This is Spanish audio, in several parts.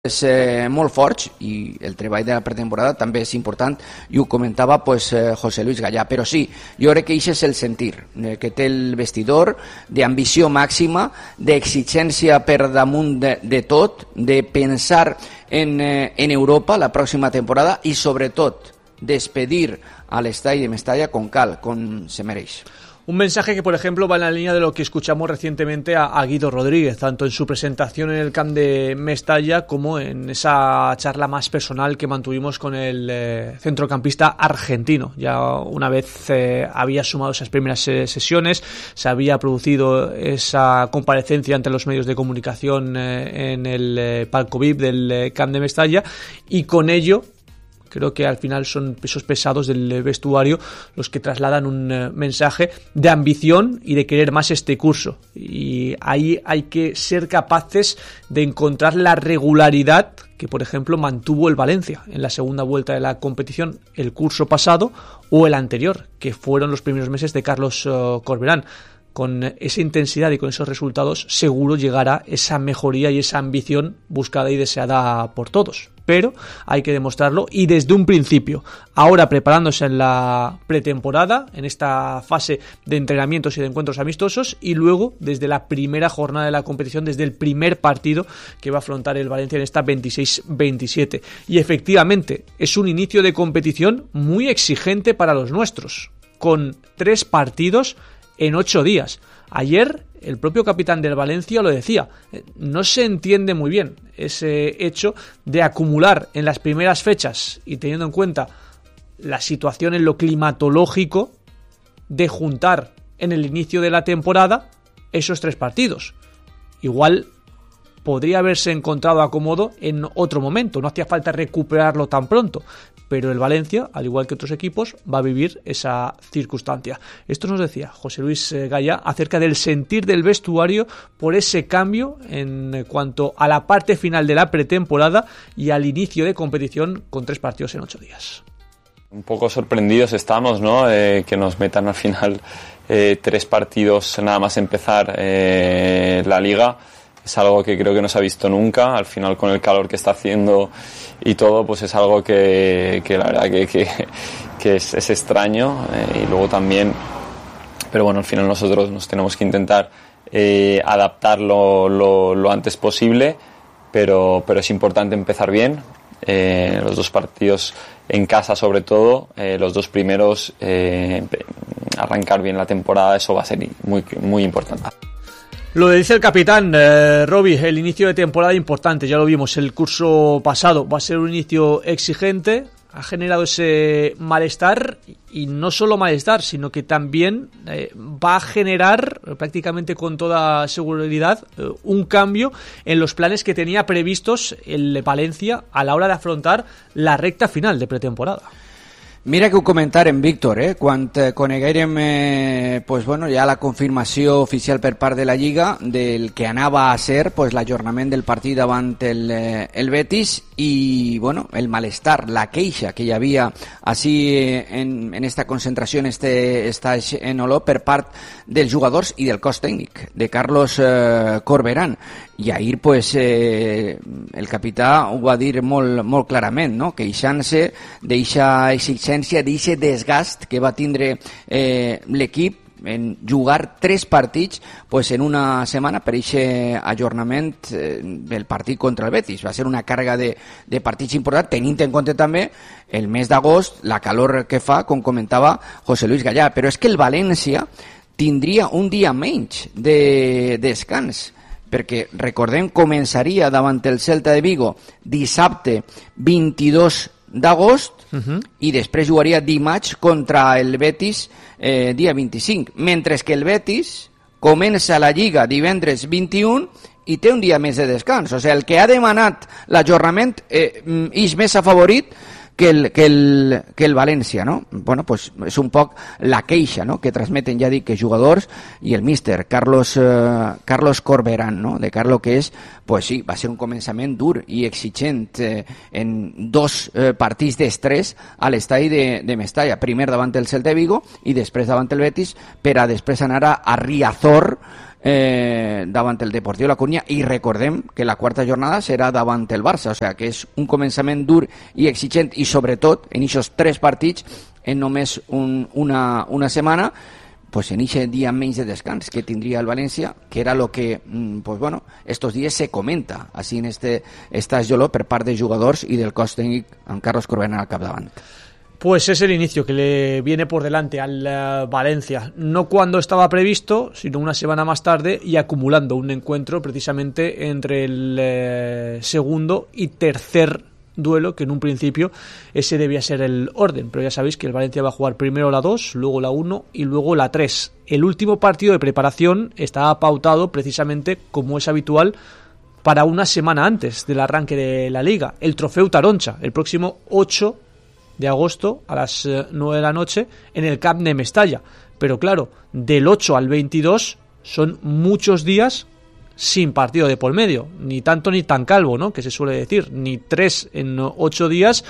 molt forts, i el treball de la pretemporada també és important, i ho comentava José Luis Gallà. Però sí, jo crec que això és el sentir que té el vestidor, d'ambició màxima, d'exigència per damunt de tot, de pensar en Europa la pròxima temporada i sobretot despedir a l'estadi de Mestalla con cal, com se mereix. Un mensaje que, por ejemplo, va en la línea de lo que escuchamos recientemente a Guido Rodríguez, tanto en su presentación en el camp de Mestalla como en esa charla más personal que mantuvimos con el centrocampista argentino. Ya una vez había sumado esas primeras sesiones, se había producido esa comparecencia ante los medios de comunicación en el palco VIP del camp de Mestalla, y con ello creo que al final son pesos pesados del vestuario los que trasladan un mensaje de ambición y de querer más este curso. Y ahí hay que ser capaces de encontrar la regularidad que, por ejemplo, mantuvo el Valencia en la segunda vuelta de la competición el curso pasado o el anterior, que fueron los primeros meses de Carlos Corberán. Con esa intensidad y con esos resultados seguro llegará esa mejoría y esa ambición buscada y deseada por todos. Pero hay que demostrarlo, y desde un principio, ahora preparándose en la pretemporada, en esta fase de entrenamientos y de encuentros amistosos, y luego desde la primera jornada de la competición, desde el primer partido que va a afrontar el Valencia en esta 26-27. Y efectivamente es un inicio de competición muy exigente para los nuestros, con 3 partidos en 8 días. Ayer el propio capitán del Valencia lo decía, no se entiende muy bien ese hecho de acumular en las primeras fechas, y teniendo en cuenta la situación en lo climatológico, de juntar en el inicio de la temporada esos 3 partidos. Igual podría haberse encontrado acomodo en otro momento, no hacía falta recuperarlo tan pronto, pero el Valencia, al igual que otros equipos, va a vivir esa circunstancia. Esto nos decía José Luis Gallà acerca del sentir del vestuario por ese cambio en cuanto a la parte final de la pretemporada y al inicio de competición con 3 partidos en 8 días. Un poco sorprendidos estamos, ¿no? Que nos metan al final 3 partidos nada más empezar la liga. Es algo que creo que no se ha visto nunca. Al final, con el calor que está haciendo y todo, pues es algo que la verdad que es extraño. Y luego también, pero bueno, al final nosotros nos tenemos que intentar adaptarlo lo antes posible, pero es importante empezar bien. Los 2 partidos en casa, sobre todo, los 2 primeros, arrancar bien la temporada, eso va a ser muy, muy importante. Lo dice el capitán, Robbie, el inicio de temporada importante, ya lo vimos el curso pasado, va a ser un inicio exigente, ha generado ese malestar, y no solo malestar, sino que también va a generar prácticamente con toda seguridad un cambio en los planes que tenía previstos el Valencia a la hora de afrontar la recta final de pretemporada. Mira que ho comentàrem, Víctor, quan coneguérem ja la confirmació oficial per part de la Lliga del que anava a ser l'ajornament del partit davant el Betis, i el malestar, la queixa que hi havia així en esta concentració, en este estatge en Olot per part dels jugadors i del cos tècnic de Carlos Corberán. I ahir el capità ho va dir molt clarament, no? Queixant-se d'eixa exigència, d'eixe desgast que va tindre l'equip en jugar 3 partits en una setmana per eixe ajornament del partit contra el Betis. Va ser una càrrega de partits important, tenint en compte també el mes d'agost, la calor que fa, com comentava José Luis Gallà. Però és que el València tindria un dia menys de descans, perquè recordem, començaria davant el Celta de Vigo dissabte 22 d'agost i després jugaria dimarts contra el Betis dia 25, mentre que el Betis comença la Lliga divendres 21 i té un dia més de descans. O sigui, el que ha demanat l'ajornament és més afavorit que el València, no? És un poc la queixa, no?, que transmeten, ja dic, que jugadors i el míster Carlos Corberán, no?, de Carlo, que és, sí, va ser un començament dur i exigent en 2 partits d'estrès a l'estadi de Mestalla, primer davant el Celta de Vigo i després davant el Betis, per a després anar a Riazor davant el Deportiu La Corunya, i recordem que la quarta jornada serà davant el Barça, o sigui que és un començament dur i exigent, i sobretot en aquests 3 partits en només una setmana, pues en ese día menys de descans que tindria el València, que era lo que, pues bueno, estos días se comenta así en este estajoló per part de jugadors i del cos tècnic amb Carlos Corberán al capdavant. Pues es el inicio que le viene por delante al Valencia, no cuando estaba previsto, sino una semana más tarde, y acumulando un encuentro precisamente entre el segundo y tercer duelo, que en un principio ese debía ser el orden, pero ya sabéis que el Valencia va a jugar primero la 2, luego la 1 y luego la 3. El último partido de preparación estaba pautado precisamente, como es habitual, para una semana antes del arranque de la Liga, el Trofeu Taroncha, el próximo 8 de agosto a las 9 de la noche en el Camp de Mestalla. Pero claro, del 8 al 22 son muchos días sin partido de por medio, ni tanto ni tan calvo, ¿no?, que se suele decir, ni 3 en 8 días,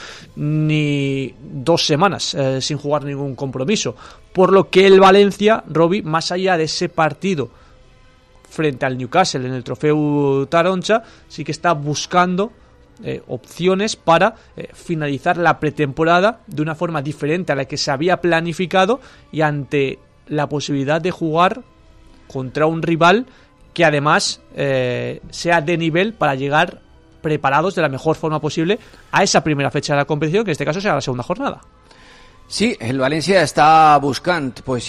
ni 2 semanas sin jugar ningún compromiso. Por lo que el Valencia, Robi, más allá de ese partido frente al Newcastle en el Trofeu Taroncha, sí que está buscando opciones para finalizar la pretemporada de una forma diferente a la que se había planificado, y ante la posibilidad de jugar contra un rival que además sea de nivel para llegar preparados de la mejor forma posible a esa primera fecha de la competición, que en este caso será la segunda jornada. Sí, el València està buscant pues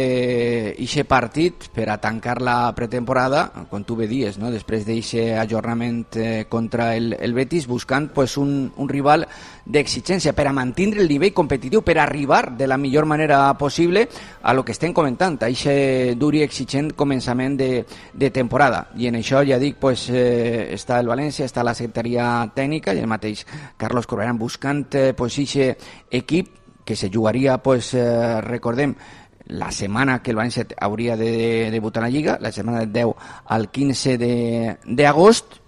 ixe partit per a tancar la pretemporada, com tu bé dies, no? Després d'aquest ajornament contra el Betis, buscant pues un rival d'exigència per a mantenir el nivell competitiu, per a arribar de la millor manera possible a lo que estem comentant, a aquest dur i exigent començament de temporada. I en això, ja dic, pues, està el València, està la secretaria tècnica i el mateix Carlos Corberán buscant pues aquest equip que se jugaria, pues, recordem, la setmana que el València hauria de debutar a la Lliga, la setmana del 10 al 15 d'agost,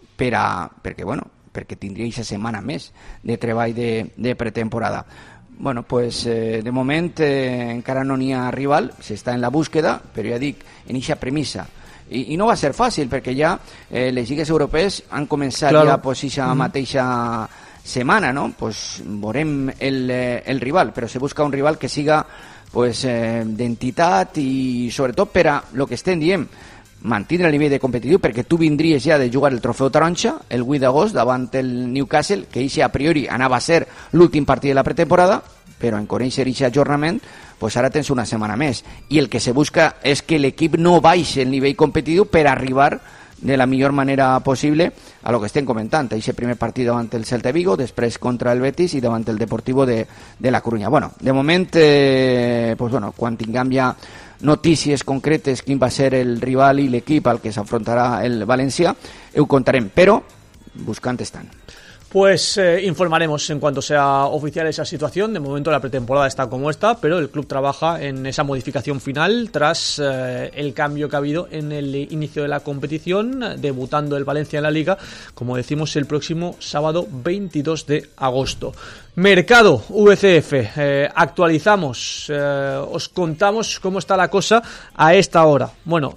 perquè tindria aquesta setmana més de treball de pretemporada. Bueno, pues de moment encara no n'hi ha rival, s'està en la búsqueda, però ja dic, en aquesta premissa. I no va ser fàcil, perquè ja les lligues europees han començat ja pues aquesta mateixa semana, ¿no? Pues veurem el rival, però se busca un rival que siga pues d'entitat i sobretot per a lo que estem dient, mantenir el nivell de competitiu, perquè tu vindries ja de jugar el Trofeu Taroncha el 8 d'agost davant el Newcastle, que a priori anava a ser l'últim partit de la pretemporada, però en conèixer aquest ajornament, pues ara tens una setmana més, i el que se busca és que l'equip no baixi el nivell competitiu per arribar de la millor manera possible a lo que estem comentant, aquest primer partit davant el Celta Vigo, després contra el Betis i davant el Deportivo de La Corunya. Bueno, de moment, pues bueno, quan tinguem ja notícies concretes quin va ser el rival i l'equip al que s'afrontarà el València, ho contarem, però buscant estan. Pues informaremos en cuanto sea oficial esa situación. De momento la pretemporada está como está, pero el club trabaja en esa modificación final tras el cambio que ha habido en el inicio de la competición, debutando el Valencia en la Liga, como decimos, el próximo sábado 22 de agosto. Mercado VCF, actualizamos, os contamos cómo está la cosa a esta hora. Bueno,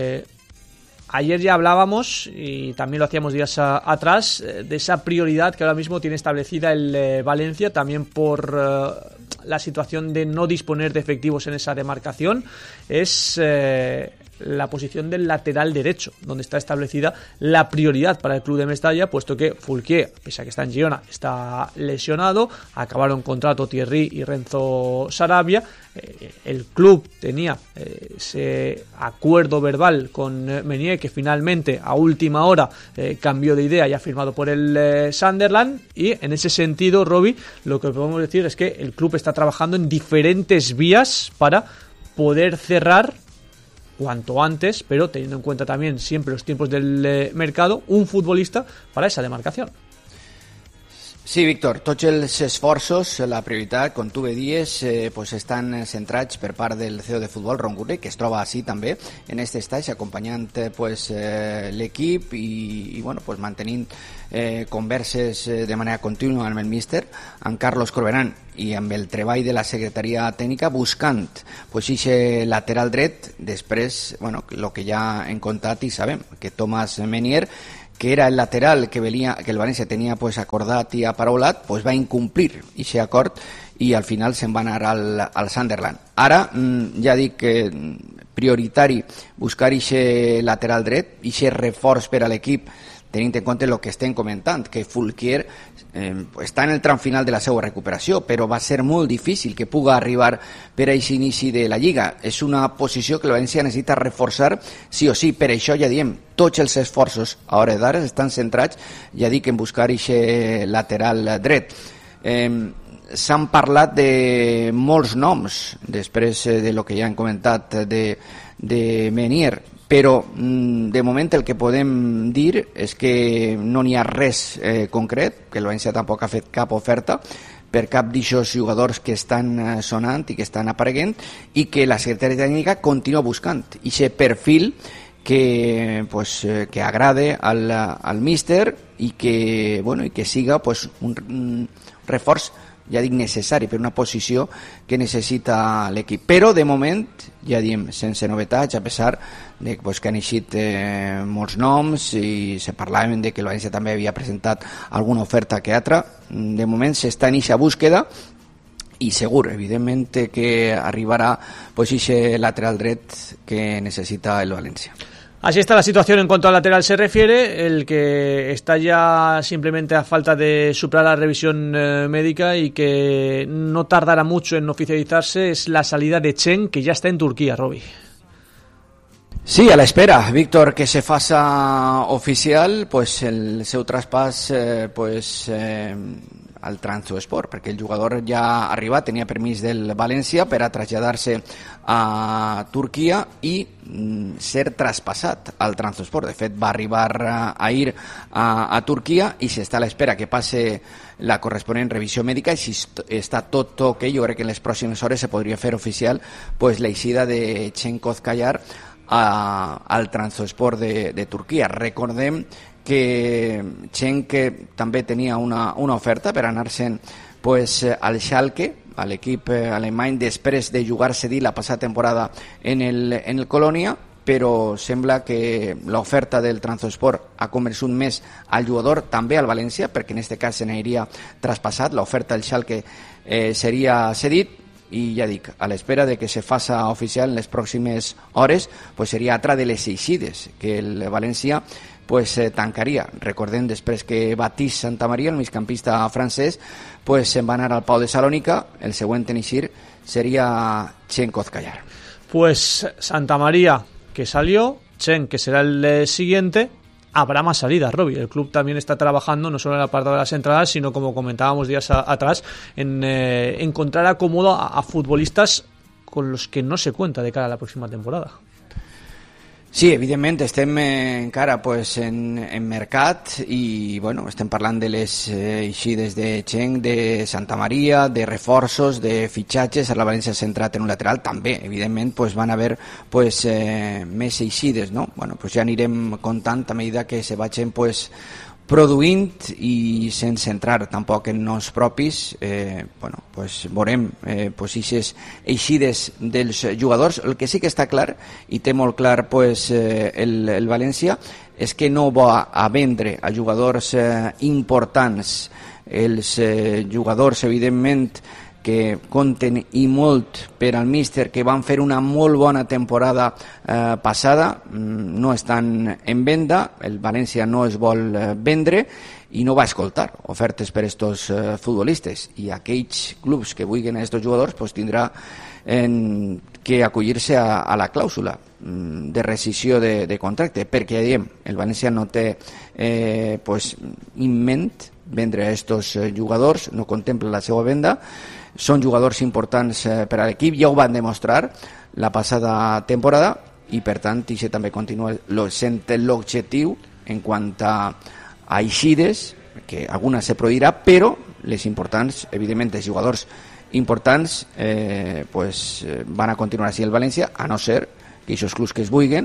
ayer ya hablábamos, y también lo hacíamos días atrás, de esa prioridad que ahora mismo tiene establecida el Valencia, también por la situación de no disponer de efectivos en esa demarcación. Es la posición del lateral derecho, donde está establecida la prioridad para el club de Mestalla, puesto que Fulquier, pese a que está en Girona, está lesionado, acabaron contrato Thierry y Renzo Sarabia. El club tenía ese acuerdo verbal con Meunier, que finalmente a última hora cambió de idea y ha firmado por el Sunderland, y en ese sentido, Robi, lo que podemos decir es que el club está trabajando en diferentes vías para poder cerrar cuanto antes, pero teniendo en cuenta también siempre los tiempos del mercado, un futbolista para esa demarcación. Sí, Víctor, tots els esforços, la prioritat, com tu bé dies, pues estan centrats per part del CEO de futbol, Ron Gurley, que es troba així també, en aquest estat, acompanyant pues, l'equip i bueno, pues, mantenint converses de manera contínua amb el míster, amb Carlos Corberán i amb el treball de la secretaria tècnica buscant pues, ixe lateral dret, després, bueno, el que ja hem contat i sabem, que Thomas Meunier, que era el lateral que el València tenia pues, acordat i aparaulat, pues, va incomplir aquest acord i al final se'n va anar al Sunderland. Ara ja dic que prioritari buscar aquest lateral dret, aquest reforç per a l'equip, tenint en compte el que estem comentant, que Fulquier està en el tram final de la seva recuperació, però va ser molt difícil que pugui arribar per a aquest inici de la Lliga. És una posició que el València necessita reforçar sí o sí, per això ja diem, tots els esforços a hora d'ara estan centrats, ja dic, en buscar aquest lateral dret. S'han parlat de molts noms, després de lo que ja hem comentat de Meunier, però de moment el que podem dir és que no n'hi ha res concret, que el València tampoc ha fet cap oferta per cap d'aquests jugadors que estan sonant i que estan apareguent i que la secretaria tècnica continua buscant aquest perfil que agrade al míster i que, bueno, i que siga pues, un reforç, ja dic, necessari per una posició que necessita l'equip. Però de moment, ja diem, sense novetats, a pesar de pues, que han eixit molts noms i se parlaven de que el València també havia presentat alguna oferta que altra. De moment s'està en eixa búsqueda i segur, evidentment, que arribarà pues, ese lateral dret que necessita el València. Así está la situación en cuanto al lateral se refiere. El que está ya simplemente a falta de superar la revisión médica y que no tardará mucho en oficializarse es la salida de Chen, que ya está en Turquía, Robi. Sí, a l'espera, Víctor, que se faça oficial pues, el seu traspàs al Trabzonspor, perquè el jugador ja ha arribat, tenia permís del València per a traslladar-se a Turquia i ser traspassat al Trabzonspor. De fet, va arribar ahir a Turquia i s'està a l'espera que passe la corresponent revisió mèdica i si està tot ok, jo crec que en les pròximes hores se podria fer oficial pues, l'eixida de Cenk Kozkayar al Trabzonspor de Turquia. Recordem que Cenk també tenia una oferta per anar-se'n pues, al Schalke, a l'equip alemany, després de jugar cedit la passada temporada en el Colònia, però sembla que l'oferta del Trabzonspor ha convençut més al jugador, també al València, perquè en aquest cas se n'aniria traspassat, l'oferta del Schalke seria cedit, i ja dic, a l'espera de que se faça oficial en les pròximes hores, pues seria altra de les eixides que el València pues, tancaria. Recordem després que Baptiste Santamaria, el migcampista francès, pues, se'n va anar al Pau de Salònica, el següent en eixir seria Cenk Kozkayar. Pues Santamaria que salió, Chen que será el siguiente. Habrá más salidas, Robbie. El club también está trabajando no solo en el apartado de las entradas, sino, como comentábamos días atrás, en encontrar acomodo a futbolistas con los que no se cuenta de cara a la próxima temporada. Sí, evidentment estem encara pues, en mercat i bueno, estem parlant de les eixides de Cenk, de Santamaria, de reforços, de fitxatges. A la València centrat en un lateral també, evidentment pues, van haver pues, més eixides, no? Bueno, pues ja anirem comptant a mesura que se vagin pues, produint i sense entrar tampoc en noms propis, bueno, pues veurem pues, eixides dels jugadors. El que sí que està clar, i té molt clar pues, el València, és que no va a vendre a jugadors importants. Els jugadors, evidentment, que compten i molt per al míster, que van fer una molt bona temporada passada, no estan en venda. El València no es vol vendre i no va escoltar ofertes per a estos futbolistes, i aquells clubs que vulguin a estos jugadors pues, tindrà que acollir-se a la clàusula de rescissió de contracte, perquè ja diem, el València no té pues, en ment vendre a estos jugadors, no contempla la seva venda. Són jugadors importants per a l'equip, ja ho van demostrar la passada temporada i per tant això també continua sent l'objectiu en quant a eixides que alguna se produirà, però les importants, evidentment, els jugadors importants van a continuar així el València, a no ser que aquests clubs que es vulguin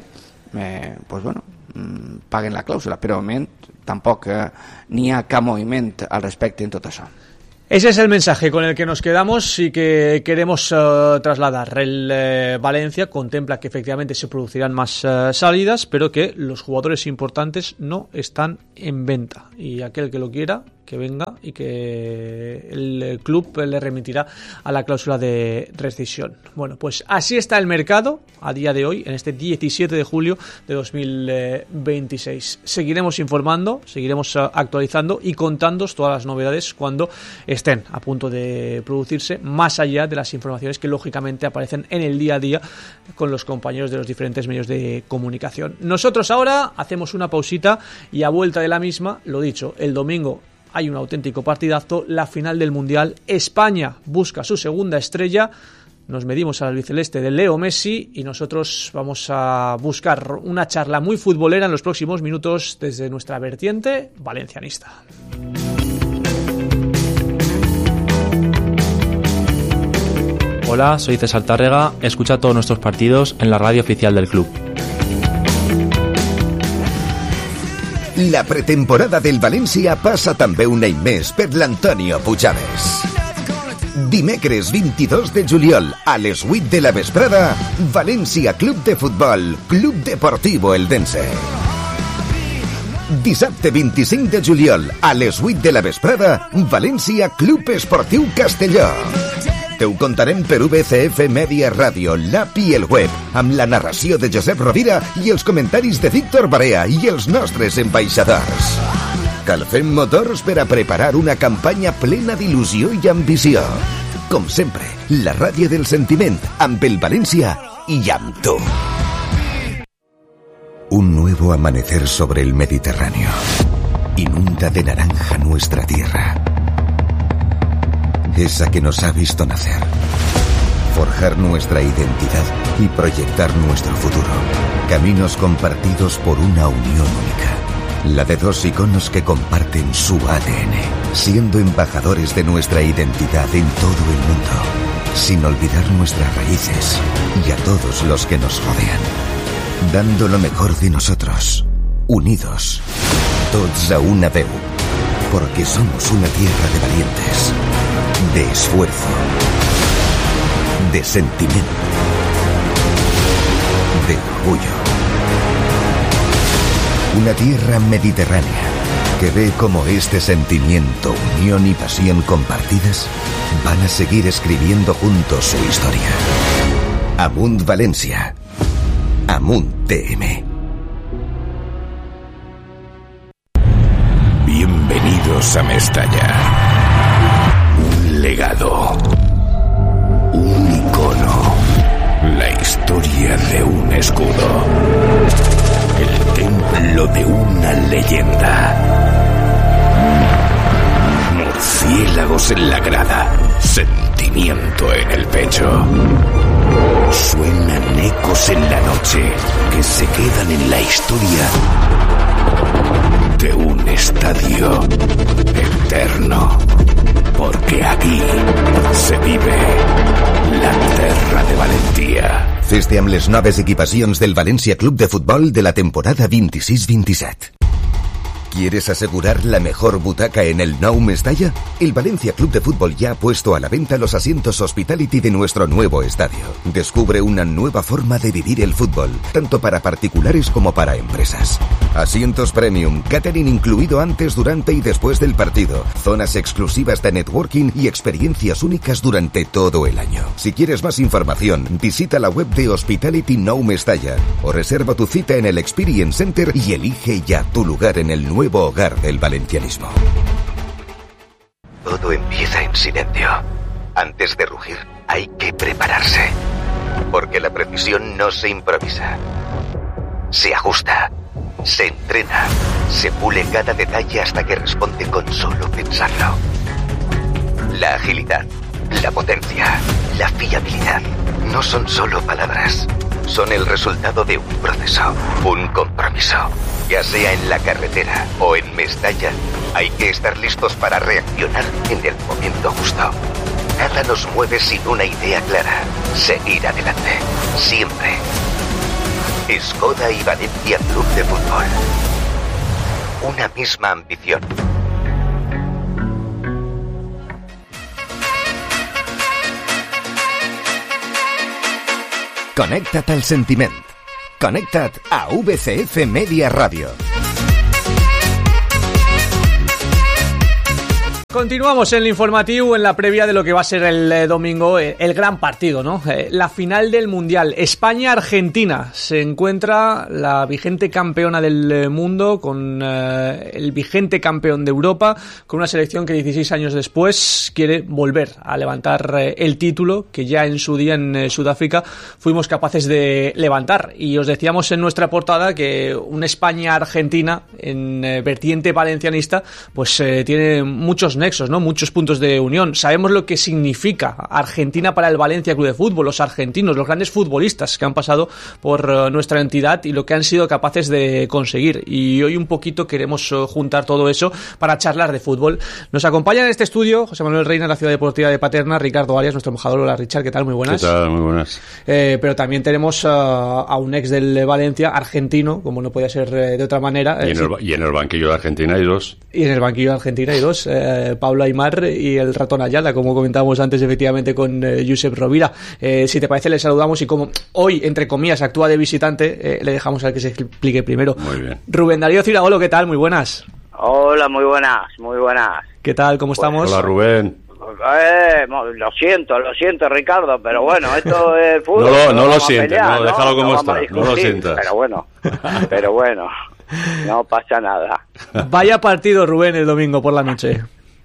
paguen la clàusula, però de moment tampoc n'hi ha cap moviment al respecte en tot això. Ese es el mensaje con el que nos quedamos y que queremos trasladar. El Valencia contempla que efectivamente se producirán más salidas, pero que los jugadores importantes no están en venta. Y aquel que lo quiera, que venga y que el club le remitirá a la cláusula de rescisión. Bueno, pues así está el mercado a día de hoy, en este 17 de julio de 2026. Seguiremos informando, seguiremos actualizando y contándoos todas las novedades cuando estén a punto de producirse, más allá de las informaciones que lógicamente aparecen en el día a día con los compañeros de los diferentes medios de comunicación. Nosotros ahora hacemos una pausita y a vuelta de la misma, lo dicho, el domingo hay un auténtico partidazo, la final del Mundial. España busca su segunda estrella. Nos medimos al albiceleste de Leo Messi y nosotros vamos a buscar una charla muy futbolera en los próximos minutos desde nuestra vertiente valencianista. Hola, soy César Tárrega. Escucha todos nuestros partidos en la radio oficial del club. La pretemporada del València passa també un any més per l'Antonio Puigades. Dimecres 22 de juliol a les 8 de la vesprada, València Club de Futbol, Club Deportivo Eldense. Dissabte 25 de juliol a les 8 de la vesprada, València Club Esportiu Castelló. Te ho contarem per VCF Media Ràdio, l'app i el web, amb la narració de Josep Rovira i els comentaris de Víctor Barea i els nostres ambaixadors. Calfem motors per a preparar una campanya plena d'il·lusió i ambició. Com sempre, la ràdio del sentiment, amb el València i amb tu. Un nuevo amanecer sobre el Mediterráneo. Inunda de naranja nuestra tierra. Esa que nos ha visto nacer, forjar nuestra identidad y proyectar nuestro futuro. Caminos compartidos por una unión única. La de dos iconos que comparten su ADN, siendo embajadores de nuestra identidad en todo el mundo, sin olvidar nuestras raíces y a todos los que nos rodean. Dando lo mejor de nosotros, unidos, tots a una veu, porque somos una tierra de valientes, de esfuerzo, de sentimiento, de orgullo. Una tierra mediterránea que ve cómo este sentimiento, unión y pasión compartidas van a seguir escribiendo juntos su historia. Amunt València. Amunt TM. Bienvenidos a Mestalla. Un legado, un icono, la historia de un escudo, el templo de una leyenda. Murciélagos en la grada, sentimiento en el pecho. Suenan ecos en la noche que se quedan en la historia de un estadio eterno. Porque aquí se vive la terra de Valentia. Feste amb les noves equipacions del València Club de Futbol de la temporada 26-27. ¿Quieres asegurar la mejor butaca en el Nou Mestalla? El Valencia Club de Fútbol ya ha puesto a la venta los asientos Hospitality de nuestro nuevo estadio. Descubre una nueva forma de vivir el fútbol, tanto para particulares como para empresas. Asientos premium, catering incluido antes, durante y después del partido, zonas exclusivas de networking y experiencias únicas durante todo el año. Si quieres más información, visita la web de Hospitality Nou Mestalla o reserva tu cita en el Experience Center y elige ya tu lugar en el nuevo hogar del valencianismo. Todo empieza en silencio. Antes de rugir, hay que prepararse. Porque la precisión no se improvisa. Se ajusta, se entrena, se pule cada detalle hasta que responde con solo pensarlo. La agilidad, la potencia, la fiabilidad no son solo palabras. son el resultado de un proceso, un compromiso. Ya sea en la carretera o en Mestalla, hay que estar listos para reaccionar en el momento justo. Nada nos mueve sin una idea clara: seguir adelante, siempre. Skoda y Valencia Club de Fútbol. Una misma ambición. Connecta't al sentiment. Connecta't a VCF Media Radio. Continuamos en el informativo, en la previa de lo que va a ser el domingo, el gran partido, ¿no? La final del Mundial. España-Argentina. Se encuentra la vigente campeona del mundo con el vigente campeón de Europa, con una selección que 16 años después quiere volver a levantar el título que ya en su día en Sudáfrica fuimos capaces de levantar. Y os decíamos en nuestra portada que una España-Argentina en vertiente valencianista pues tiene muchos nexos, ¿no? Muchos puntos de unión. Sabemos lo que significa Argentina para el Valencia Club de Fútbol, los argentinos, los grandes futbolistas que han pasado por nuestra entidad y lo que han sido capaces de conseguir. Y hoy un poquito queremos juntar todo eso para charlar de fútbol. Nos acompaña en este estudio José Manuel Reina, de la Ciudad Deportiva de Paterna, Ricardo Arias, nuestro embajador. Hola, Richard, ¿qué tal? Muy buenas. ¿Qué tal? Muy buenas. Pero también tenemos a un ex del Valencia, argentino, como no podía ser de otra manera. Y en el banquillo de Argentina hay dos. Y en el banquillo de Argentina hay dos. Pablo Aimar y el ratón Ayala, como comentábamos antes efectivamente con Josep Rovira. Si te parece, le saludamos y como hoy, entre comillas, actúa de visitante, le dejamos al que se explique primero. Muy bien. Rubén Darío Ciragolo, ¿qué tal? Muy buenas. Hola, muy buenas, muy buenas. ¿Qué tal? ¿Cómo estamos? Hola, Rubén. Lo siento, Ricardo, pero bueno, esto es fútbol. No lo sientes, no, déjalo como está, no lo sientas. Pero bueno, no pasa nada. Vaya partido, Rubén, el domingo por la noche.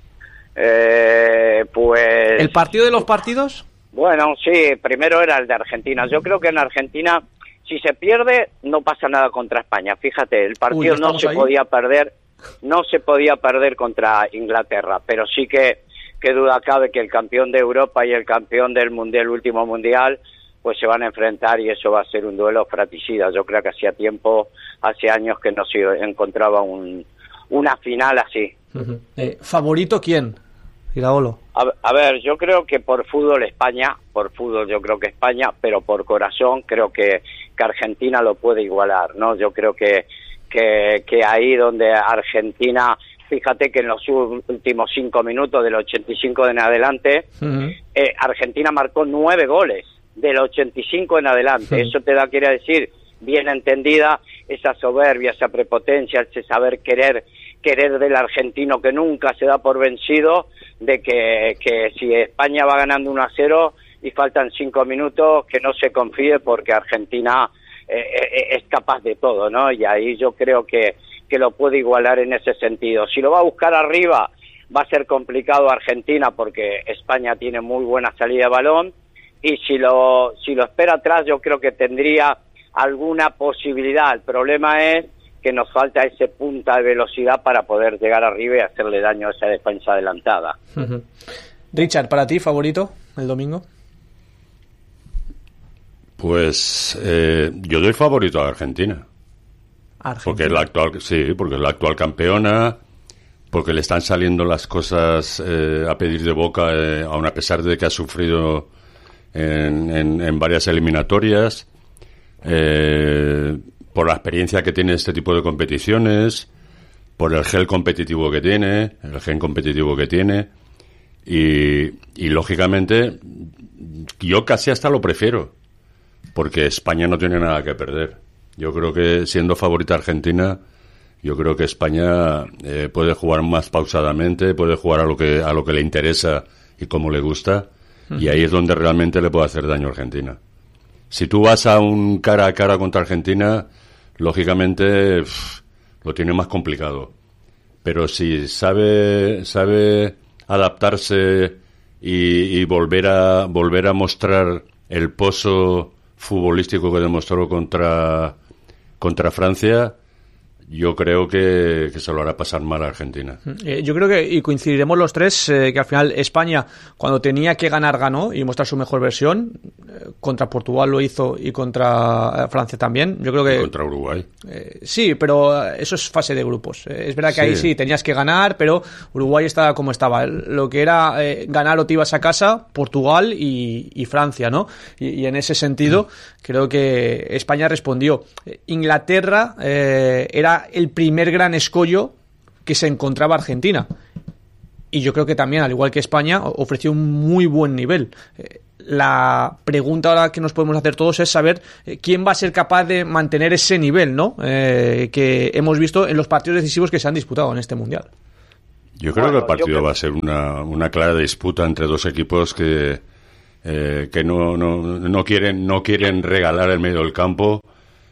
Pues... ¿El partido de los partidos? Bueno, sí, primero era el de Argentina. Yo creo que en Argentina, si se pierde, no pasa nada contra España. Fíjate, el partido no se podía perder contra Inglaterra, pero sí que duda cabe que el campeón de Europa y el campeón del mundial, el último mundial, pues se van a enfrentar y eso va a ser un duelo fratricida. Yo creo que hace años que no se encontraba una final así. ¿Favorito quién? Iraolo. A ver, yo creo que por fútbol yo creo que España, pero por corazón creo que Argentina lo puede igualar, ¿no? Yo creo que ahí donde Argentina, fíjate que en los últimos 5 minutos del 85 en adelante, Argentina marcó 9 goles del 85 en adelante. Eso quiere decir, bien entendida, esa soberbia, esa prepotencia, ese saber querer del argentino que nunca se da por vencido, de que si España va ganando 1-0 y faltan 5 minutos, que no se confíe porque Argentina es capaz de todo, ¿no? Y ahí yo creo que lo puede igualar en ese sentido. Si lo va a buscar arriba, va a ser complicado Argentina porque España tiene muy buena salida de balón, y si lo espera atrás, yo creo que tendría alguna posibilidad. El problema es que nos falta ese punta de velocidad para poder llegar arriba y hacerle daño a esa defensa adelantada. Richard, ¿para ti favorito el domingo? Pues yo doy favorito a Argentina. Porque es la actual campeona, porque le están saliendo las cosas a pedir de boca, aun a pesar de que ha sufrido en varias eliminatorias, por la experiencia que tiene este tipo de competiciones, por el gen competitivo que tiene, y lógicamente yo casi hasta lo prefiero, porque España no tiene nada que perder. Yo creo que siendo favorita Argentina, yo creo que España puede jugar más pausadamente, puede jugar a lo que le interesa y como le gusta, y ahí es donde realmente le puede hacer daño a Argentina. Si tú vas a un cara a cara contra Argentina, lógicamente lo tiene más complicado. Pero si sabe adaptarse y volver a mostrar el pozo futbolístico que demostró contra Francia, yo creo que se lo hará pasar mal a Argentina. Yo creo que, y coincidiremos los tres, que al final España, cuando tenía que ganar, ganó y mostrar su mejor versión. Contra Portugal lo hizo y contra Francia también. Yo creo que... Y contra Uruguay. Sí, pero eso es fase de grupos. Es verdad que ahí sí tenías que ganar, pero Uruguay estaba como estaba. Lo que era ganar o te ibas a casa, Portugal y Francia, ¿no? Y en ese sentido, creo que España respondió. Inglaterra era el primer gran escollo que se encontraba Argentina. Y yo creo que también, al igual que España, ofreció un muy buen nivel. La pregunta ahora que nos podemos hacer todos es saber quién va a ser capaz de mantener ese nivel, ¿no? Que hemos visto en los partidos decisivos que se han disputado en este Mundial. Yo creo que el partido va a ser una clara disputa entre dos equipos que no quieren regalar el medio del campo.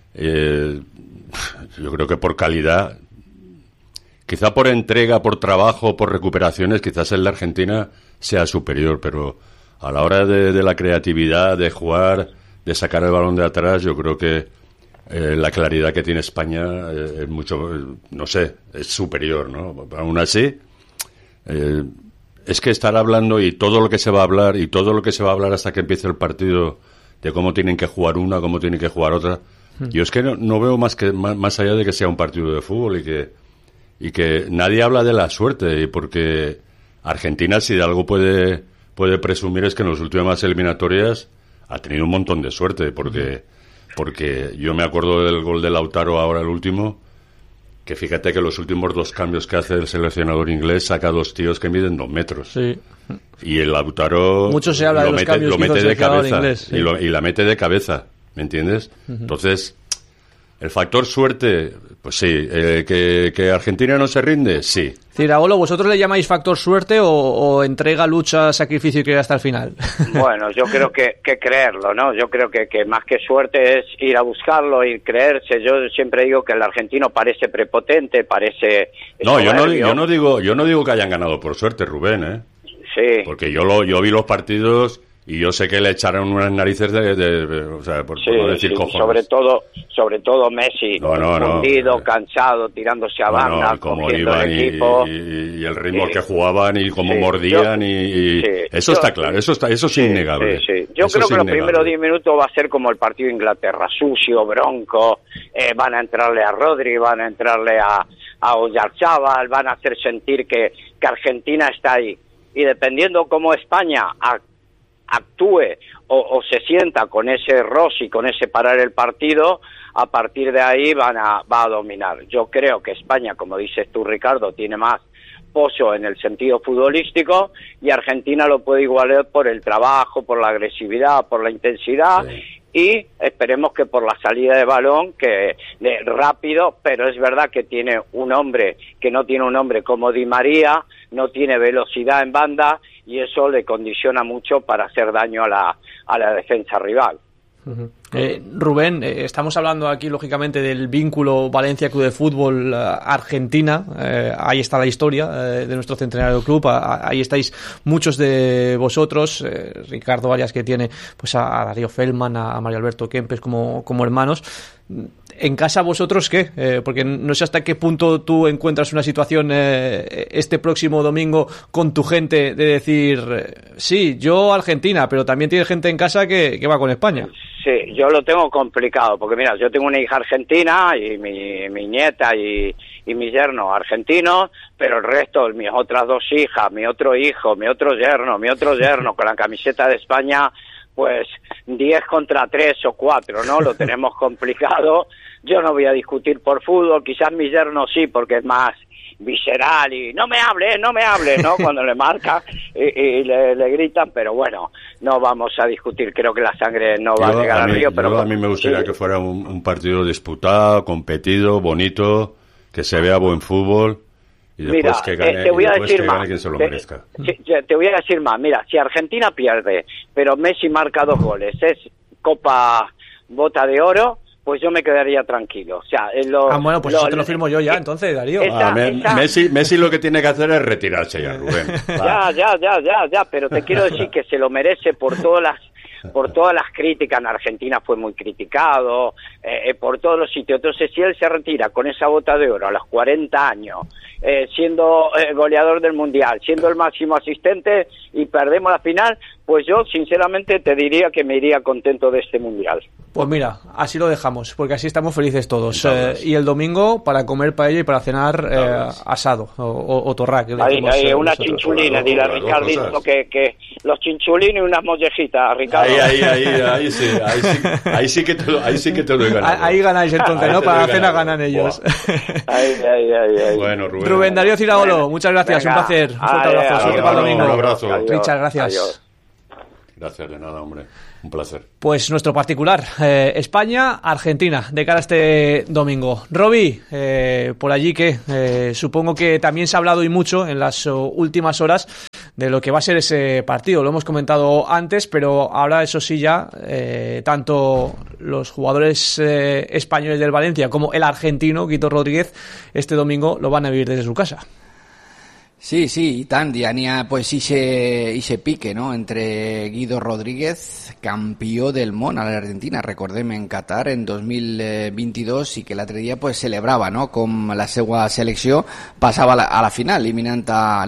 Yo creo que por calidad, quizá por entrega, por trabajo, por recuperaciones, quizás el de Argentina sea superior, pero a la hora de la creatividad, de jugar, de sacar el balón de atrás, yo creo que la claridad que tiene España es mucho, no sé, es superior, ¿no? Aún así, es que estar hablando y todo lo que se va a hablar y todo lo que se va a hablar hasta que empiece el partido de cómo tienen que jugar una, cómo tienen que jugar otra. Yo es que no veo más allá de que sea un partido de fútbol y que nadie habla de la suerte, y porque Argentina, si de algo puede presumir, es que en las últimas eliminatorias ha tenido un montón de suerte, porque yo me acuerdo del gol de Lautaro ahora, el último, que fíjate que los últimos dos cambios que hace el seleccionador inglés saca dos tíos que miden 2 metros. Sí. Y el Lautaro mucho se habla de los cambios lo mete de cabeza inglés, sí. y la mete de cabeza, ¿me entiendes? Entonces, el factor suerte, pues sí. ¿Que Argentina no se rinde? Sí. Ciraolo, ¿vosotros le llamáis factor suerte o entrega, lucha, sacrificio y que hasta el final? Bueno, yo creo que creerlo, ¿no? Yo creo que más que suerte es ir a buscarlo y creerse. Yo siempre digo que el argentino parece prepotente, parece... No, yo no digo que hayan ganado por suerte, Rubén, ¿eh? Sí. Porque yo vi los partidos... Y yo sé que le echaron unas narices o sea, por no decir cojones. Sobre todo Messi, hundido, cansado, tirándose a banda, cómo iban el equipo. Y el ritmo que jugaban y cómo mordían eso está claro, eso es innegable. Yo creo que los primeros 10 minutos va a ser como el partido de Inglaterra, sucio, bronco, van a entrarle a Rodri, van a entrarle a Oyarzabal, van a hacer sentir que Argentina está ahí. Y dependiendo cómo España actúe o se sienta con ese Rossi, con ese parar el partido, a partir de ahí va a dominar. Yo creo que España, como dices tú, Ricardo, tiene más pozo en el sentido futbolístico y Argentina lo puede igualar por el trabajo, por la agresividad, por la intensidad. Sí. Y esperemos que por la salida de balón, que rápido, pero es verdad que tiene un hombre que no tiene un hombre como Di María, no tiene velocidad en banda y eso le condiciona mucho para hacer daño a la defensa rival. Rubén, estamos hablando aquí lógicamente del vínculo Valencia Club de Fútbol Argentina, ahí está la historia de nuestro centenario club, ahí estáis muchos de vosotros, Ricardo Arias, que tiene pues a Darío Feldman, a Mario Alberto Kempes como hermanos. En casa, ¿vosotros qué? Porque no sé hasta qué punto tú encuentras una situación este próximo domingo con tu gente de decir, sí, yo Argentina, pero también tiene gente en casa que va con España. Sí, yo lo tengo complicado, porque mira, yo tengo una hija argentina y mi nieta y mi yerno argentinos, pero el resto, mis otras 2 hijas, mi otro hijo, mi otro yerno con la camiseta de España, pues 10 contra 3 o 4, ¿no? Lo tenemos complicado. Yo no voy a discutir por fútbol, quizás mi yerno sí, porque es más visceral y no me hable, ¿no? Cuando le marca y le gritan, pero bueno, no vamos a discutir, creo que la sangre no va a llegar al río. Pero a mí me gustaría que fuera un partido disputado, competido, bonito, que se vea buen fútbol. Y después que gane, te voy a decir más, quien se lo merezca. Te voy a decir más, mira, si Argentina pierde, pero Messi marca 2 goles, es Copa Bota de Oro, pues yo me quedaría tranquilo. O sea, bueno, pues eso te lo firmo yo ya, entonces, Darío. Messi lo que tiene que hacer es retirarse ya, Rubén. Ya, pero te quiero decir que se lo merece por todas por todas las críticas. En Argentina fue muy criticado, por todos los sitios. Entonces, si él se retira con esa bota de oro a los 40 años, siendo goleador del Mundial, siendo el máximo asistente y perdemos la final, pues yo sinceramente te diría que me iría contento de este Mundial. Pues mira, así lo dejamos, porque así estamos felices todos. Y el domingo para comer paella y para cenar asado o torrá. Hay una chinchulina, dile a Ricardito que los chinchulines y unas mollejitas, Ricardo. Ahí sí que te lo he ganado. Ahí ganáis entonces, ahí ¿no? Para la cena ganado. ganan ellos. Ay. Bueno, Rubén Darío Ciragolo, muchas gracias, Venga. un placer. Un fuerte abrazo, suerte para el domingo. Un abrazo. Richard, gracias. Adiós. Gracias, de nada, hombre. Un placer. Pues nuestro particular, España-Argentina, de cara a este domingo. Roby, por allí que supongo que también se ha hablado y mucho en las últimas horas de lo que va a ser ese partido. Lo hemos comentado antes, pero ahora eso sí ya, tanto los jugadores españoles del Valencia como el argentino, Guido Rodríguez, este domingo lo van a vivir desde su casa. Sí, i tant, ja n'hi ha pues ixe pique, no?, entre Guido Rodríguez, campió del món a l'Argentina, recordem, en Qatar en 2022, i que l'altre dia pues celebrava, no?, com la seva selecció passava a la final, eliminant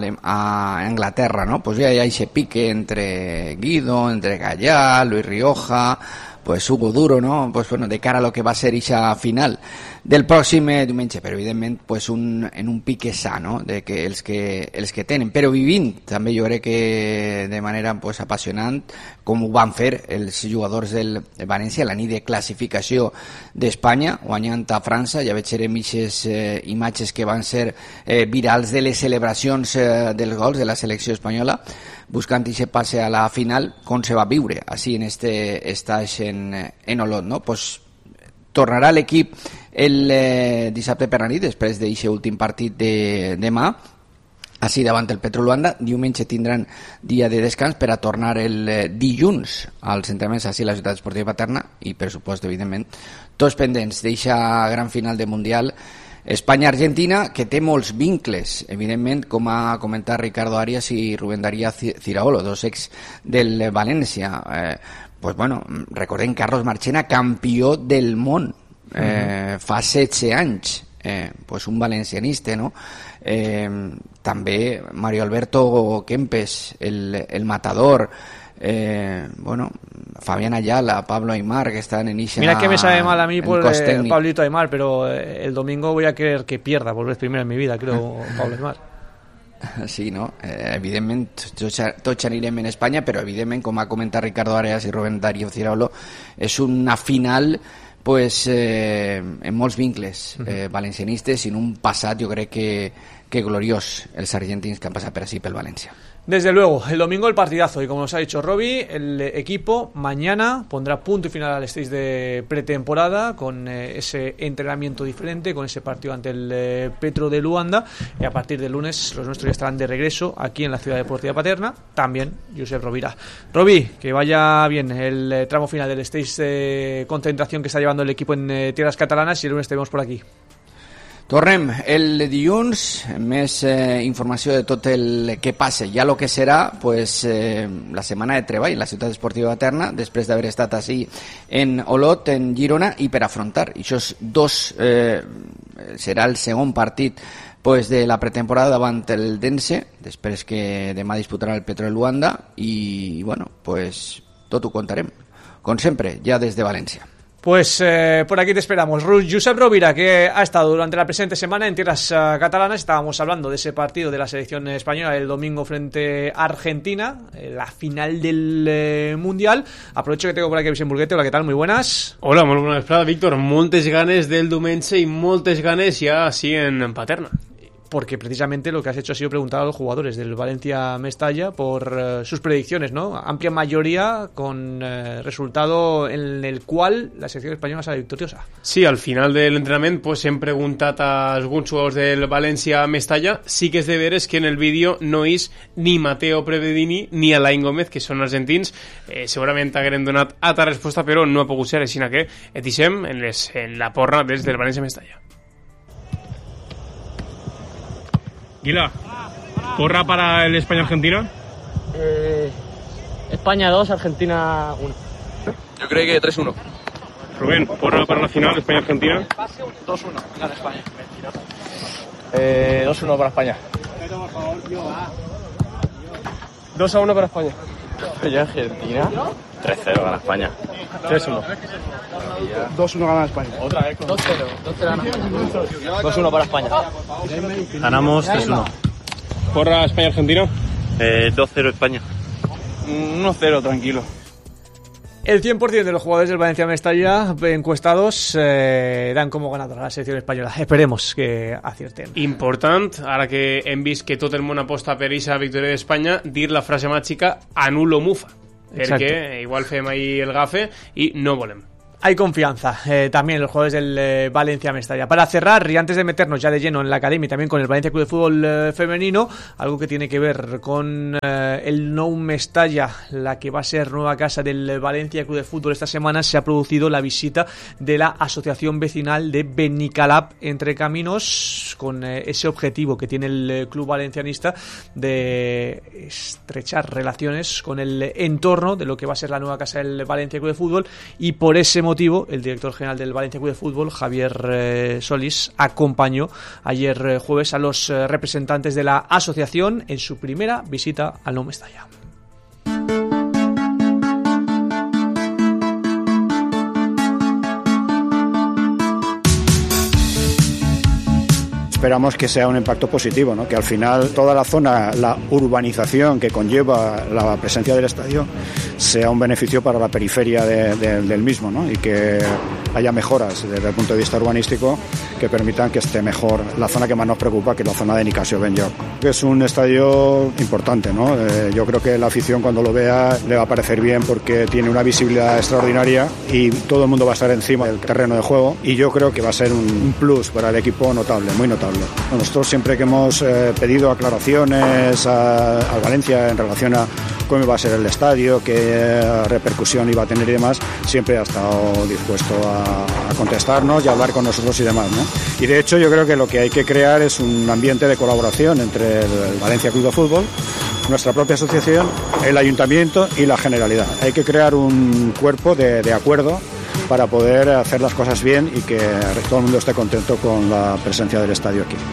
a Anglaterra, no?, pues ja hi ha ixe pique entre Guido, entre Gallà, Luis Rioja, pues Hugo Duro, no?, pues bueno, de cara a lo que va a ser ixa final del pròxim diumenge, però evidentment pues en un pique sa, no?, de que els que tenen, però vivint també jo crec que de manera pues apassionant, com ho van fer els jugadors del València la nit de classificació d'Espanya, guanyant a França. Ja veurem aquestes imatges que van ser virals de les celebracions dels gols de la selecció espanyola, buscant i se passe a la final, com se va viure així en este estaix en Olot, no? Pues tornarà l'equip el dissabte per la nit, després d'aquest últim partit de demà, així davant el Petro Luanda. Diumenge tindran dia de descans per a tornar el dilluns als entrenaments així a la Ciutat Esportiva Paterna i, per supost, evidentment, tots pendents d'aquesta gran final de Mundial Espanya-Argentina, que té molts vincles, evidentment, com ha comentat Ricardo Arias i Rubén Darío Ciragolo, dos ex del València. Pues bueno, recordem Carlos Marchena, campió del món fa 16 anys, pues un valencianista, no? També Mario Alberto Kempes, el matador, bueno, Fabián Ayala, Pablo Aimar, que están en Isha. Mira que me sabe mal a mí por Pablito Aimar, pero el domingo voy a querer que pierda por vez primera en mi vida, creo, Pablo Aimar. Sí, no? Evidentment tots anirem en Espanya, però evidentment, com ha comentat Ricardo Arias i Rubén Darío Ciragolo, és una final pues en molts vincles valencianistes i en un passat jo crec que gloriós els argentins que han passat per així pel València. Desde luego, el domingo el partidazo y como nos ha dicho Roby, el equipo mañana pondrá punto y final al stage de pretemporada con ese entrenamiento diferente, con ese partido ante el Petro de Luanda, y a partir del lunes los nuestros ya estarán de regreso aquí en la Ciudad Deportiva Paterna, también Josep Rovira. Roby, que vaya bien el tramo final del stage de concentración que está llevando el equipo en tierras catalanas y el lunes te vemos por aquí. Tornem el dilluns, més informació de tot el que passa, ja el que serà pues, la setmana de treball en la Ciutat Esportiva Paterna, després d'haver estat així en Olot, en Girona, i per afrontar aquests dos, serà el segon partit pues, de la pretemporada davant el Dense, després que demà disputarà el Petro de Luanda, i bueno, pues, tot ho contarem, com sempre, ja des de València. Pues por aquí te esperamos. Josep Rovira, que ha estado durante la presente semana en tierras catalanas. Estábamos hablando de ese partido de la selección española el domingo frente a Argentina, la final del Mundial. Aprovecho que tengo por aquí a Vicent Burguete. Hola, ¿qué tal? Muy buenas. Hola, molt bona vesprada, Víctor. Moltes ganes del diumenge i moltes ganes ja així en Paterna. Porque precisamente lo que has hecho ha sido preguntar a los jugadores del Valencia Mestalla por sus predicciones, ¿no? Amplia mayoría con resultado en el cual la selección española sale victoriosa. Sí, al final de l'entrenament pues, hem preguntat a alguns jugadors del València Mestalla. Sí que és de veres que en el vídeo no és ni Matteo Prevedini ni Alain Gómez, que són argentins. Segurament hagueren donat altra resposta, però no ha pogut ser, així que et deixem en la porra des del València Mestalla. Guila, ¿porra para el España-Argentina? España 2, Argentina 1. Yo creo que 3-1. Rubén, porra para la final, España-Argentina. 2-1, gana España. 2-1 para España. 2-1 para España. ¿Y Argentina? 3-0 gana España. 3-1. 2-1 gana España. Otra vez. 2-0 gana. 2-1 para España. Ganamos 3-1. Porra España-Argentina. 2-0 España. 1-0, tranquilo. El 100% de los jugadores del Valencia Mestalla encuestados dan como ganadora a la selección española. Esperemos que acierten. Important, ara que hem vist que tot el món aposta per aquesta victòria d'Espanya, dir la frase màgica anulo mufa. Exacto. Perquè igual fem ahí el gafe i no volem. Hay confianza también en los jugadores del Valencia Mestalla. Para cerrar, y antes de meternos ya de lleno en la academia y también con el Valencia Club de Fútbol femenino, algo que tiene que ver con el Nou Mestalla, la que va a ser nueva casa del Valencia Club de Fútbol esta semana, se ha producido la visita de la Asociación Vecinal de Benicalap Entre Caminos, con ese objetivo que tiene el club valencianista de estrechar relaciones con el entorno de lo que va a ser la nueva casa del Valencia Club de Fútbol, y por ese motivo el director general del Valencia Club de Fútbol, Javier Solís, acompañó ayer jueves a los representantes de la asociación en su primera visita al Nou Mestalla. Esperamos que sea un impacto positivo, ¿no? Que al final toda la zona, la urbanización que conlleva la presencia del estadio sea un beneficio para la periferia del mismo, ¿no? Y que haya mejoras desde el punto de vista urbanístico que permitan que esté mejor la zona que más nos preocupa, que es la zona de Nicasio Benlloc. Es un estadio importante, ¿no? Yo creo que la afición cuando lo vea le va a parecer bien porque tiene una visibilidad extraordinaria y todo el mundo va a estar encima del terreno de juego, y yo creo que va a ser un plus para el equipo notable, muy notable. Nosotros siempre que hemos pedido aclaraciones al Valencia en relación a cómo iba a ser el estadio, qué repercusión iba a tener y demás, siempre ha estado dispuesto a contestarnos y a hablar con nosotros y demás, ¿no? Y de hecho yo creo que lo que hay que crear es un ambiente de colaboración entre el Valencia Club de Fútbol, nuestra propia asociación, el Ayuntamiento y la Generalidad. Hay que crear un cuerpo de acuerdo para poder hacer las cosas bien y que todo el mundo esté contento con la presencia del estadio aquí.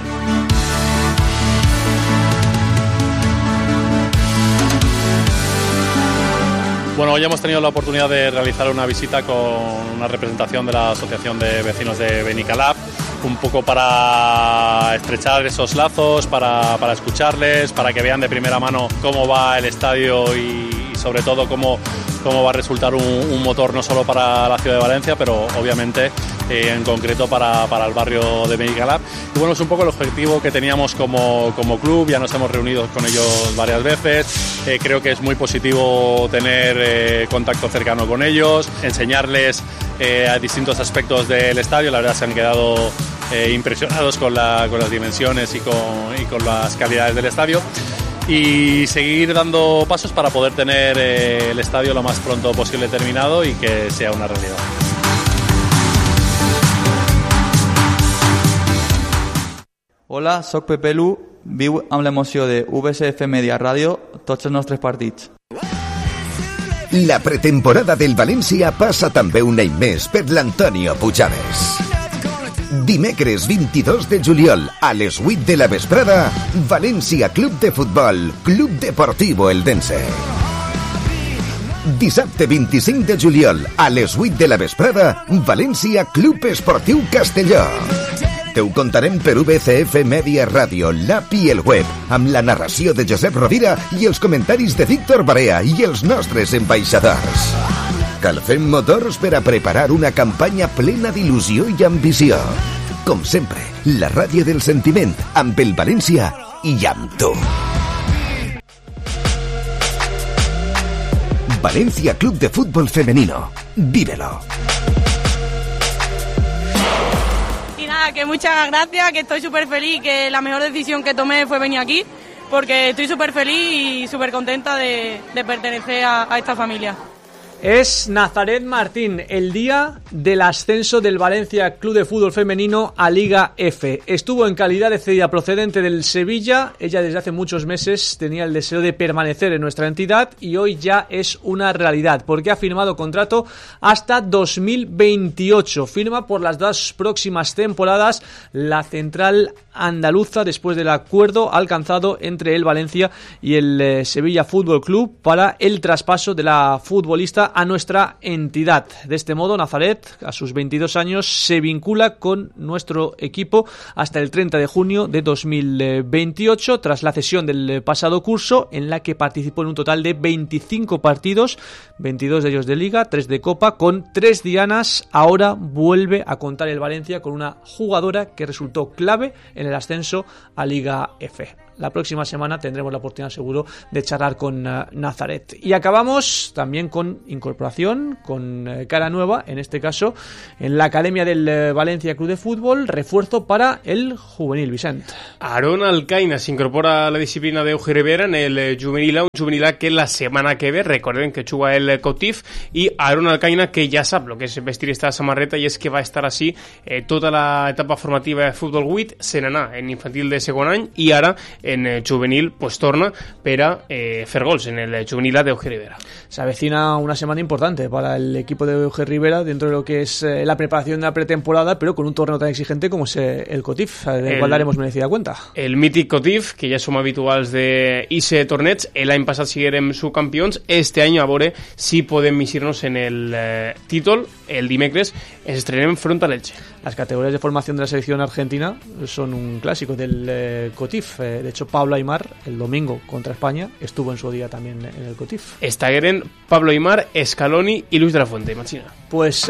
Bueno, hoy hemos tenido la oportunidad de realizar una visita con una representación de la Asociación de Vecinos de Benicalap, un poco para estrechar esos lazos, para escucharles, para que vean de primera mano cómo va el estadio y sobre todo cómo va a resultar un motor no solo para la ciudad de Valencia, pero obviamente en concreto para el barrio de Benicalap. Y bueno, es un poco el objetivo que teníamos como club, ya nos hemos reunido con ellos varias veces, creo que es muy positivo tener contacto cercano con ellos, enseñarles a distintos aspectos del estadio. La verdad se han quedado impresionados con las dimensiones y con las calidades del estadio, y seguir dando pasos para poder tener el estadio lo más pronto posible terminado y que sea una realidad. Hola, soc Pepe Lu, viu amb l'emoció de VSF Media Ràdio tots els nostres partits. La pretemporada del València passa també un any més per l'Antonio Pujaves. Dimecres 22 de juliol a les 8 de la vesprada, València Club de Futbol, Club Deportivo Eldense. Dissabte 25 de juliol a les 8 de la vesprada, València Club Esportiu Castelló. Te ho contarem per VCF Media Ràdio, l'app i el web, amb la narració de Josep Rovira i els comentaris de Víctor Barea i els nostres ambaixadors. Calfem motors per a preparar una campanya plena d'il·lusió i ambició. Com sempre, la ràdio del sentiment, amb el València i amb tu. Valencia Club de Fútbol Femenino. Vívelo. Y nada, que muchas gracias, que estoy súper feliz, que la mejor decisión que tomé fue venir aquí, porque estoy súper feliz y súper contenta de pertenecer a esta familia. Es Nazaret Martín, el día del ascenso del Valencia Club de Fútbol Femenino a Liga F. Estuvo en calidad de cedida procedente del Sevilla. Ella desde hace muchos meses tenía el deseo de permanecer en nuestra entidad y hoy ya es una realidad porque ha firmado contrato hasta 2028. Firma por las 2 próximas temporadas la central andaluza después del acuerdo alcanzado entre el Valencia y el Sevilla Fútbol Club para el traspaso de la futbolista a nuestra entidad. De este modo, Nazaret, a sus 22 años, se vincula con nuestro equipo hasta el 30 de junio de 2028, tras la cesión del pasado curso, en la que participó en un total de 25 partidos, 22 de ellos de Liga, 3 de Copa, con 3 dianas. Ahora vuelve a contar el Valencia con una jugadora que resultó clave en el ascenso a Liga F. La próxima semana tendremos la oportunidad seguro de charlar con Nazaret. Y acabamos también con incorporación, con cara nueva, en este caso en la Academia del Valencia Club de Fútbol, refuerzo para el juvenil, Vicent. Aaron Alcaina se incorpora a la disciplina de Eugenio Rivera en el juvenil A, un juvenil A que la semana que ve, recuerden que juga el Cotif, y Aaron Alcaina que ya sabe lo que es vestir esta samarreta y es que va a estar así toda la etapa formativa de Fútbol 8, se n'anà en infantil de segon any i ara en juvenil pues torna per a fer gols en el juvenil A de Eugenio Rivera. Se avecina una semana importante para el equipo de Eugenio Rivera dentro de lo que es la preparación de la pretemporada, pero con un torneo tan exigente como es el Cotif, del cual daremos merecida cuenta. El mític Cotif, que ja som habituals d'Ice torneig, l'any passat siguérem subcampions, este any a veure si podem missir-nos en el títol. El dimecres ens estrenem front a l'Elche. Las categorías de formación de la selección argentina son un clásico del Cotif. De hecho, Pablo Aimar, el domingo contra España, estuvo en su día también en el Cotif. Estagueren Pablo Aimar, Scaloni y Luis de la Fuente, Machina. Pues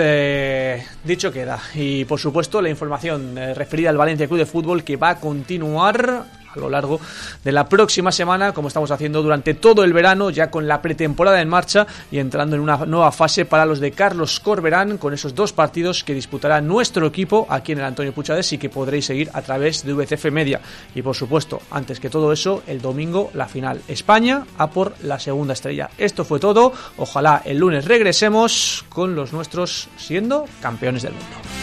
dicho queda. Y por supuesto, la información referida al Valencia Club de Fútbol, que va a continuar a lo largo de la próxima semana, como estamos haciendo durante todo el verano, ya con la pretemporada en marcha y entrando en una nueva fase para los de Carlos Corberán, con esos 2 partidos que disputará nuestro equipo aquí en el Antonio Puigcercas y que podréis seguir a través de VCF Media. Y por supuesto, antes que todo eso, el domingo la final. España a por la segunda estrella. Esto fue todo. Ojalá el lunes regresemos con los nuestros siendo campeones del mundo.